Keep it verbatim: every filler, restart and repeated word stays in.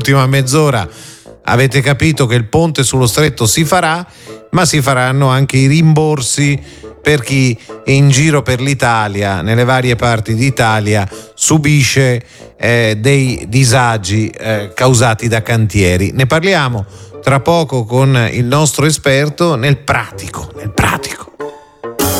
nell'ultima mezz'ora avete capito che il ponte sullo stretto si farà, ma si faranno anche i rimborsi per chi in giro per l'Italia, nelle varie parti d'Italia, subisce eh, dei disagi eh, causati da cantieri. Ne parliamo tra poco con il nostro esperto nel pratico, nel pratico.